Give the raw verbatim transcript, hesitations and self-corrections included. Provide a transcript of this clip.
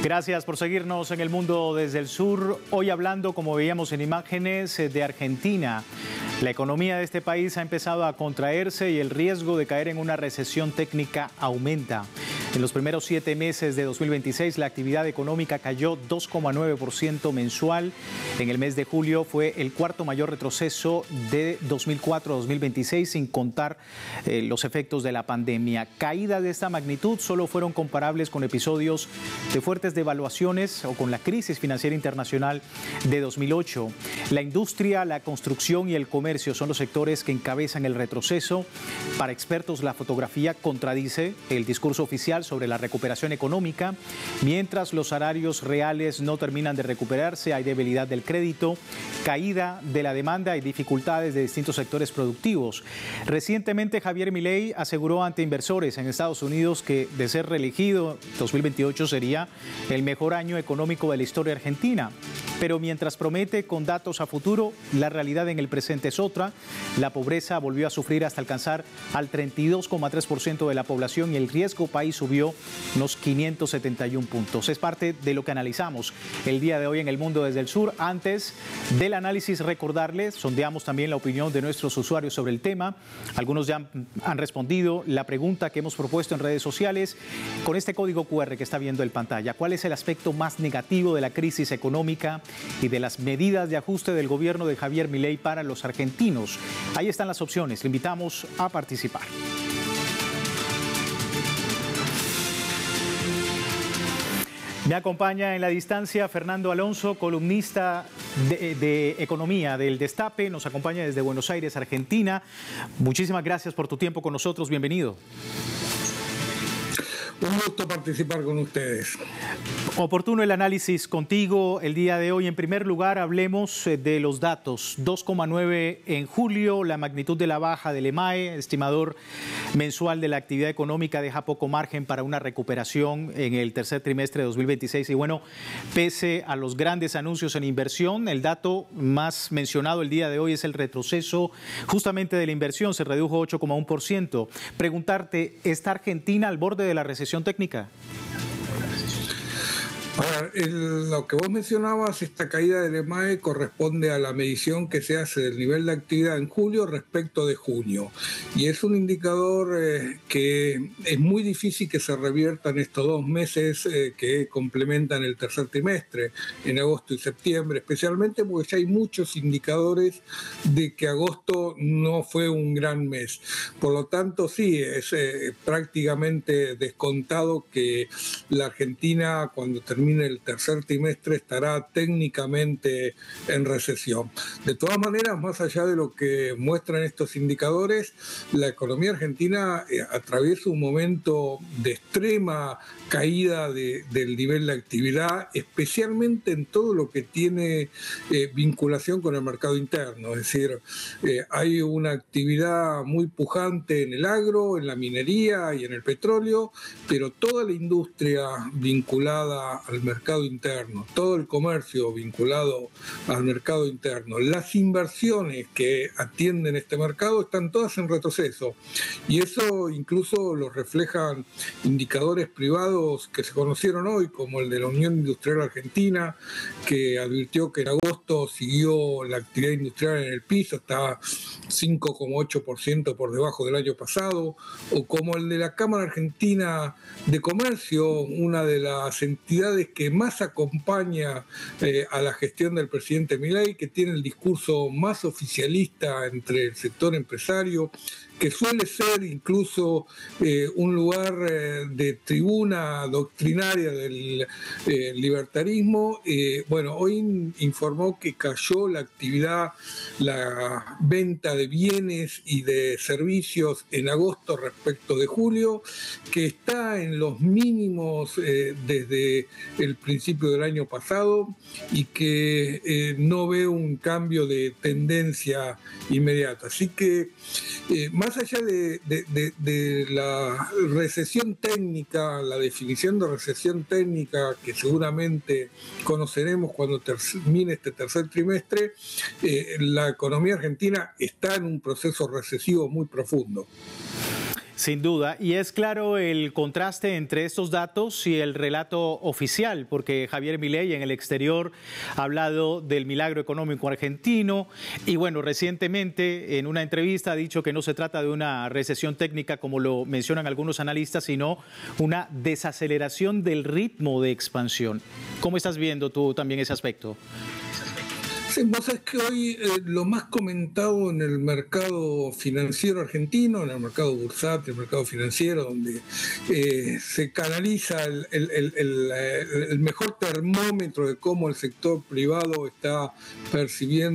Gracias por seguirnos en El Mundo desde el Sur. Hoy hablando, como veíamos en imágenes, de Argentina. La economía de este país ha empezado a contraerse y el riesgo de caer en una recesión técnica aumenta. En los primeros siete meses de dos mil veintiséis, la actividad económica cayó dos coma nueve por ciento mensual. En el mes de julio fue el cuarto mayor retroceso de dos mil cuatro a dos mil veintiséis, sin contar eh, los efectos de la pandemia. Caídas de esta magnitud solo fueron comparables con episodios de fuertes devaluaciones o con la crisis financiera internacional de dos mil ocho. La industria, la construcción y el comercio son los sectores que encabezan el retroceso. Para expertos, la fotografía contradice el discurso oficial sobre la recuperación económica. Mientras los salarios reales no terminan de recuperarse, hay debilidad del crédito, caída de la demanda y dificultades de distintos sectores productivos. Recientemente, Javier Milei aseguró ante inversores en Estados Unidos que, de ser reelegido, dos mil veintiocho sería el mejor año económico de la historia argentina. Pero mientras promete con datos a futuro, la realidad en el presente es otra. La pobreza volvió a sufrir hasta alcanzar al treinta y dos coma tres por ciento de la población y el riesgo país subió unos quinientos setenta y uno puntos. Es parte de lo que analizamos el día de hoy en El Mundo desde el Sur. Antes del análisis, recordarles, sondeamos también la opinión de nuestros usuarios sobre el tema. Algunos ya han, han respondido la pregunta que hemos propuesto en redes sociales con este código cu erre que está viendo en pantalla. ¿Cuál es el aspecto más negativo de la crisis económica y de las medidas de ajuste del gobierno de Javier Milei para los argentinos? Ahí están las opciones. Le invitamos a participar. Me acompaña en la distancia Fernando Alonso, columnista de, de Economía del Destape. Nos acompaña desde Buenos Aires, Argentina. Muchísimas gracias por tu tiempo con nosotros. Bienvenido. Un gusto participar con ustedes. Oportuno el análisis contigo el día de hoy. En primer lugar, hablemos de los datos. dos coma nueve en julio, la magnitud de la baja del EMAE, estimador mensual de la actividad económica, deja poco margen para una recuperación en el tercer trimestre de dos mil veintiséis. Y bueno, pese a los grandes anuncios en inversión, el dato más mencionado el día de hoy es el retroceso justamente de la inversión. Se redujo ocho coma uno por ciento. Preguntarte, ¿está Argentina al borde de la recesión técnica? Ahora, el, lo que vos mencionabas, esta caída del EMAE corresponde a la medición que se hace del nivel de actividad en julio respecto de junio. Y es un indicador eh, que es muy difícil que se revierta en estos dos meses eh, que complementan el tercer trimestre, en agosto y septiembre, especialmente porque ya hay muchos indicadores de que agosto no fue un gran mes. Por lo tanto, sí, es eh, prácticamente descontado que la Argentina, cuando termine el tercer trimestre, estará técnicamente en recesión. De todas maneras, más allá de lo que muestran estos indicadores, la economía argentina eh, atraviesa un momento de extrema caída de, del nivel de actividad, especialmente en todo lo que tiene eh, vinculación con el mercado interno. Es decir, eh, hay una actividad muy pujante en el agro, en la minería y en el petróleo, pero toda la industria vinculada al mercado interno, todo el comercio vinculado al mercado interno, las inversiones que atienden este mercado están todas en retroceso, y eso incluso lo reflejan indicadores privados que se conocieron hoy, como el de la Unión Industrial Argentina, que advirtió que en agosto siguió la actividad industrial en el piso, estaba cinco coma ocho por ciento por debajo del año pasado, o como el de la Cámara Argentina de Comercio, una de las entidades que más acompaña eh, a la gestión del presidente Milei, que tiene el discurso más oficialista entre el sector empresario, que suele ser incluso eh, un lugar eh, de tribuna doctrinaria del eh, libertarismo. Eh, bueno, hoy informó que cayó la actividad, la venta de bienes y de servicios en agosto respecto de julio, que está en los mínimos eh, desde el principio del año pasado y que eh, no ve un cambio de tendencia inmediata. Así que eh, más allá de, de, de, de la recesión técnica, la definición de recesión técnica que seguramente conoceremos cuando termine este tercer trimestre, eh, la economía argentina está en un proceso recesivo muy profundo. Sin duda, y es claro el contraste entre estos datos y el relato oficial, porque Javier Milei en el exterior ha hablado del milagro económico argentino y bueno, recientemente en una entrevista ha dicho que no se trata de una recesión técnica como lo mencionan algunos analistas, sino una desaceleración del ritmo de expansión. ¿Cómo estás viendo tú también ese aspecto? Sí, vos sabés que hoy eh, lo más comentado en el mercado financiero argentino, en el mercado bursátil, el mercado financiero, donde eh, se canaliza el, el, el, el, el mejor termómetro de cómo el sector privado está percibiendo